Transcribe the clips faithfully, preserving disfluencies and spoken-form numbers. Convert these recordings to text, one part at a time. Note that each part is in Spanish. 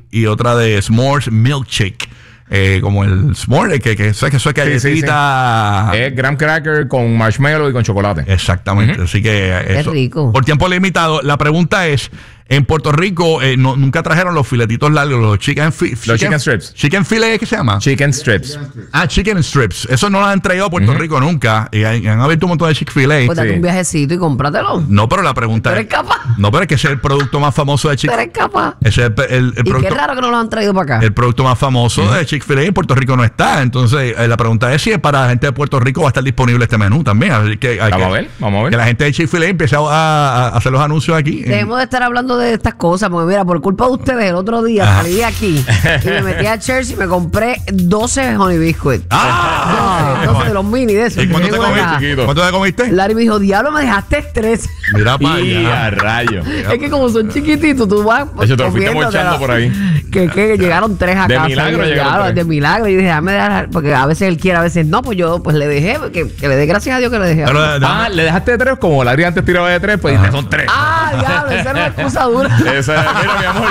y otra de S'mores Milkshake. Eh, como el s'more, que, que eso es que eso es galletita. Sí, sí, sí. Es graham cracker con marshmallow y con chocolate. Exactamente. Uh-huh. Así que eso, qué rico. Por tiempo limitado. La pregunta es: en Puerto Rico eh, no, nunca trajeron los filetitos largos, los chicken, fi- los chicken, chicken strips. Chicken filet, ¿qué se llama? Chicken strips. Ah, chicken strips. Eso no lo han traído a Puerto uh-huh. Rico nunca. Y han, han abierto un montón de Chick-fil-A. Pues date sí. un viajecito y cómpratelo. No, pero la pregunta ¿Tú es. eres capaz? No, pero es que ese es el producto más famoso de ¿Tú Chick-fil-A. eres capaz? Ese es el, el, el y producto. qué raro que no lo han traído para acá. El producto más famoso uh-huh. de Chick-fil-A en Puerto Rico no está. Entonces, eh, la pregunta es si es para la gente de Puerto Rico va a estar disponible este menú también. Así que, hay vamos que, a ver, vamos a ver. Que la gente de Chick-fil-A empiece a, a, a hacer los anuncios aquí. Dejemos en... de estar hablando de estas cosas, porque mira, por culpa de ustedes, el otro día Ajá. salí de aquí y me metí a Church y me compré doce Honey Biscuits. ¡Ah! doce de los mini de esos. ¿Y cuánto te Tengo una- comiste? ¿Cuánto te comiste? Larry me dijo, diablo, me dejaste tres. Mira para Y a allá. rayo. Es que como son chiquititos, tú vas Eso te lo fuiste comiéndotela. mochando por ahí. Que, que llegaron tres a De casa. milagro Y yo, llegaron diablo, tres. De milagro. Y dije, déjame dejar, porque a veces él quiere, a veces no, pues yo pues le dejé, que, que le dé gracias a Dios que le dejé. Pero, Ah, déjame- le dejaste de tres, como Larry antes tiraba de tres, pues dice, son tres. Ah, diablo, esa era una excusa dura. Esa, mira, mi amor.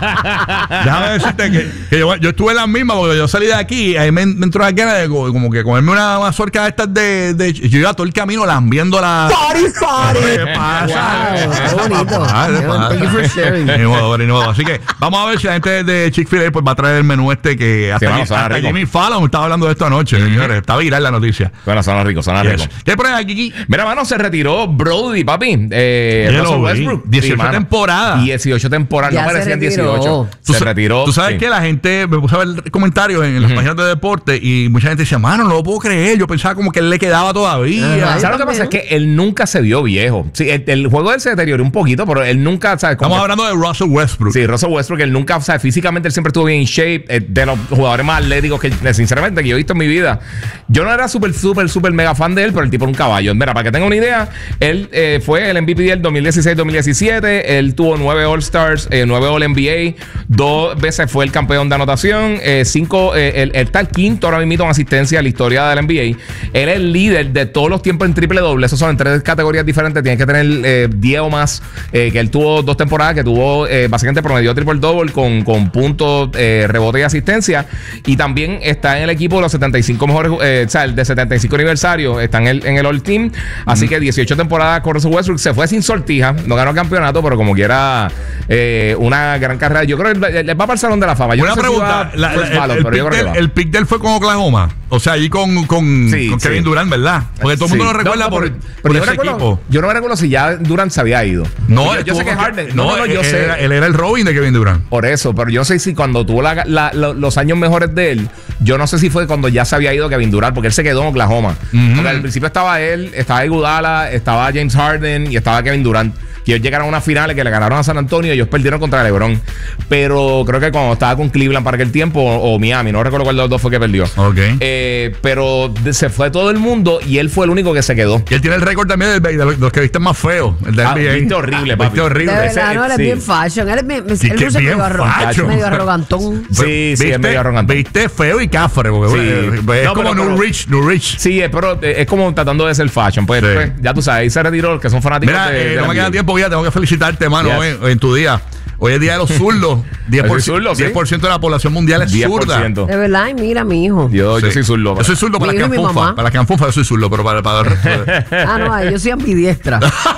Déjame decirte que, que yo, yo estuve en la misma porque yo salí de aquí y ahí me, me entró la gana de co- como que comerme una mazorca de estas de, de... Yo iba todo el camino lambiendo la... Party, party. ¿Qué pasa? Wow, qué bonito. Ah, ¿qué pasa? Thank you for sharing. Ni modo, ni modo. Así que vamos a ver si la gente de Chick-fil-A pues va a traer el menú este que hasta, vamos, Jim- suena hasta rico. Jimmy Fallon estaba hablando de esto anoche, señores. Está viral la noticia. Bueno, suena rico, suena Yes. rico. ¿Qué pones aquí, Kiki? Mira, mano, se retiró Brody, papi. Eh, Ya lo Russell vi. Westbrook. dieciocho mano. temporadas. dieciocho temporadas. Ya No se parecían retiró. dieciocho. Tú Se sa- retiró. Tú sabes sí. que la gente, me puse a ver comentarios en, en las páginas de deporte y mucha gente decía, mano, no lo puedo creer. Yo pensaba como que él le quedaba todavía. Ajá. ¿Sabes lo que pasa? Es que él nunca se vio viejo. Sí, el, el juego de él se deterioró un poquito, pero él nunca, ¿sabes? Como Estamos que- hablando de Russell Westbrook. Sí, Russell Westbrook, él nunca, o sea, físicamente él siempre estuvo bien en shape, eh, de los jugadores más atléticos que, eh, sinceramente, que yo he visto en mi vida. Yo no era súper, súper, súper mega fan de él, pero el tipo era un caballo. Mira, para que tengan una idea, él eh, fue el M V P del dos mil dieciséis dos mil diecisiete, él tuvo nueve All-Stars, eh, nueve All-N B A, dos veces fue el campeón de anotación, eh, cinco, eh, él, él está el quinto ahora mismo en asistencia a la historia del N B A. Él es el líder de todos los tiempos en triple doble, esos son en tres categorías diferentes, tienes que tener eh, diez o más, eh, que él tuvo dos temporadas, que tuvo eh, básicamente promedió triple double con, con puntos, eh, rebote y asistencia, y también está en el equipo de los setenta y cinco mejores, eh, o sea, el de setenta y cinco aniversario, está en el, en el All Team, así mm. que dieciocho temporadas con Russell Westbrook, se fue sin sortija, no ganó el campeonato, pero como quiera eh, una gran carrera. Yo creo que él va para el Salón de la Fama. Yo Una no sé pregunta, si va la- First la- ballot, el, pero yo pick creo que del, va. el pick del fue con Oklahoma, o sea, allí con, con, Sí, con sí. Kevin Durant, ¿verdad? Porque todo el mundo Sí. lo recuerda No, no, por, pero- por pero yo ese no recuerdo- equipo. Yo no me recuerdo si ya Durant se había ido. No, yo, yo sé estuvo que con- Harden. No, no, no, yo él, sé. Era, él era el Robin de Kevin Durant. Por eso, pero yo no sé si cuando tuvo la- la- la- los años mejores de él, yo no sé si fue cuando ya se había ido Kevin Durant, porque él se quedó en Oklahoma. Uh-huh. Porque al principio estaba él, estaba Iguodala, estaba James Harden y estaba Kevin Durant. Y ellos llegaron a unas finales que le ganaron a San Antonio y ellos perdieron contra LeBron. Pero creo que cuando estaba con Cleveland para aquel tiempo, o, o Miami, no recuerdo cuál de los dos fue que perdió. Ok. Eh, pero de- se fue todo el mundo y él fue el único que se quedó. Y él tiene el récord también de, de los, de los que visten más feos. El de Ah, N B A. viste horrible, papi. Viste horrible. De Ese- verdad, no, él es sí. bien fashion. Él es bien, él Sí, que luce bien medio, arro- facho. medio arrogantón. Sí, sí, es ¿Viste? medio arrogante. Viste feo y cafre. Porque Sí. eh, es No, como pero- New pero- Rich, New Rich. Sí, eh, pero eh, es como tratando de ser fashion. Pues, Sí. pues, ya tú sabes, ahí se retiró los que son fanáticos Mira, de, eh, de no la me queda N B A. tiempo, ya tengo que felicitarte, mano, Yes. hoy, en tu día. Hoy es día de los zurdos. diez por ciento, Yo soy zurdo, sí. diez por ciento de la población mundial es diez por zurda. ciento. De verdad, y mira, mi hijo. Yo, yo Sí. soy zurdo. Yo soy zurdo para Mi las hijo y mi canfunfas. mamá. Para las canfunfas yo soy zurdo, pero para, para el resto de- Ah, no, ay, yo soy ambidiestra.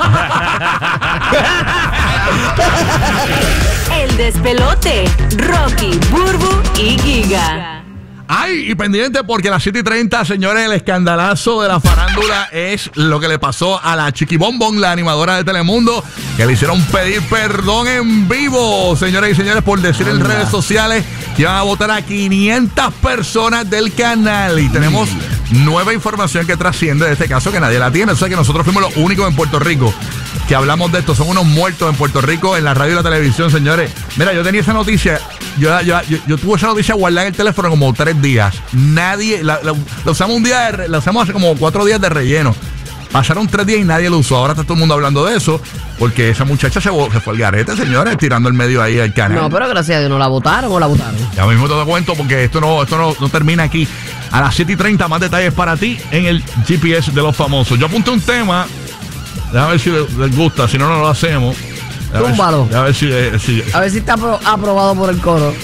El despelote. Rocky, Burbu y Giga. Ay, y pendiente porque a las siete y treinta, señores, el escandalazo de la farándula es lo que le pasó a la Chiqui Bombón, la animadora de Telemundo, que le hicieron pedir perdón en vivo, señores y señores, por decir en redes sociales que iban a votar a quinientas personas del canal. Y tenemos nueva información que trasciende de este caso que nadie la tiene. O sea que nosotros fuimos los únicos en Puerto Rico que hablamos de esto. Son unos muertos en Puerto Rico, en la radio y la televisión, señores. Mira, yo tenía esa noticia, yo, yo, yo, yo tuve esa noticia guardada en el teléfono como tres días. Nadie, la, la, la usamos un día, de, re- la usamos hace como cuatro días de relleno. Pasaron tres días y nadie lo usó. Ahora está todo el mundo hablando de eso, porque esa muchacha se, se fue al garete, señores, tirando el medio ahí al canal. No, pero gracias a Dios no la votaron o la votaron. Ya mismo te doy cuento porque esto no, esto no, no termina aquí. A las siete y treinta, más detalles para ti en el G P S de los famosos. Yo apunté un tema. Déjame ver si les, les gusta, si no, no lo hacemos. Déjame ver si- Túmbalo. déjame ver si, eh, si- A ver si está apro- aprobado por el coro.